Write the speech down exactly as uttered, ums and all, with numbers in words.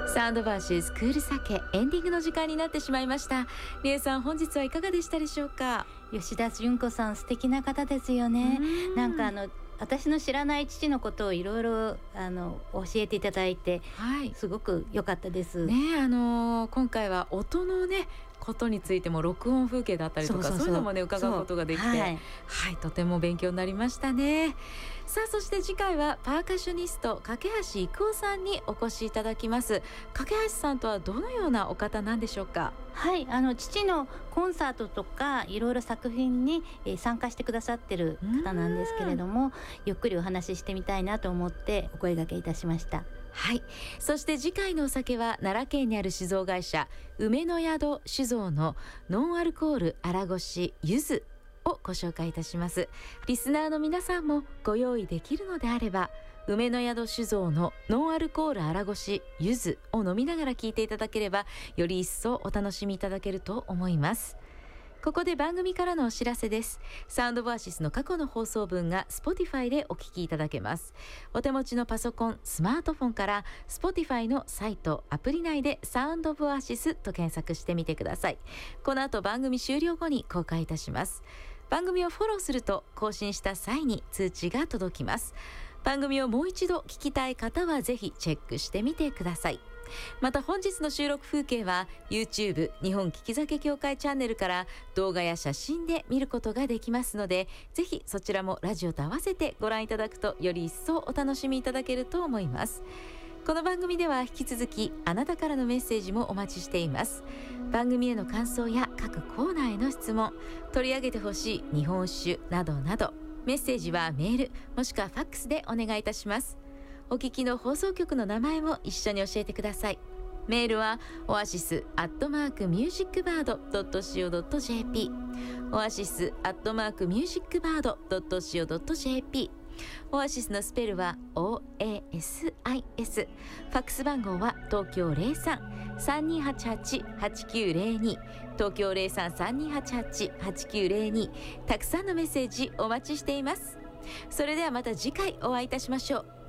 サウンドバーシスクールサケエンディングの時間になってしまいました。りえさん、本日はいかがでしたでしょうか？ 吉田純子さん、素敵な方ですよね。んなんかあの私の知らない父のことをいろいろあの教えていただいて、はい、すごく良かったですね。あのー、今回は音のねことについても録音風景だったりとか、そうそうそう、そういうのもね伺うことができて、はい、はい、とても勉強になりましたね。さあ、そして次回はパーカッショニスト架橋郁夫さんにお越しいただきます。架橋さんとはどのようなお方なんでしょうか？ はい、あの父のコンサートとかいろいろ作品に、えー、参加してくださってる方なんですけれども、ゆっくりお話ししてみたいなと思ってお声掛けいたしました。 はい、そして次回のお酒は奈良県にある酒造会社梅の宿酒造のノンアルコール荒越ゆずをご紹介いたします。リスナーの皆さんもご用意できるのであれば、梅の宿酒造のノンアルコール荒越ゆずを飲みながら聞いていただければ、より一層お楽しみいただけると思います。ここで番組からのお知らせです。サウンドボアシスの過去の放送分が Spotify でお聞きいただけます。お手持ちのパソコン、スマートフォンから Spotify のサイト、アプリ内でサウンドボアシスと検索してみてください。この後番組終了後に公開いたします。番組をフォローすると更新した際に通知が届きます。番組をもう一度聞きたい方はぜひチェックしてみてください。また本日の収録風景は YouTube 日本利き酒協会チャンネルから動画や写真で見ることができますので、ぜひそちらもラジオと合わせてご覧いただくとより一層お楽しみいただけると思います。この番組では引き続きあなたからのメッセージもお待ちしています。番組への感想や各コーナーへの質問、取り上げてほしい日本酒などなど、メッセージはメールもしくはファックスでお願いいたします。お聞きの放送局の名前も一緒に教えてください。メールはオアシスアットマークミュージックバードドットシーオードットジェーピー、 オアシスアットマークミュージックバードドットシーオードットジェーピー。 オアシスのスペルは オーエーエスアイエス。 ファックス番号は東京 ゼロさん さんにーはちはち はちきゅうゼロに、 東京 ゼロさん さんにーはちはち はちきゅうゼロに。 たくさんのメッセージお待ちしています。それではまた次回お会いいたしましょう。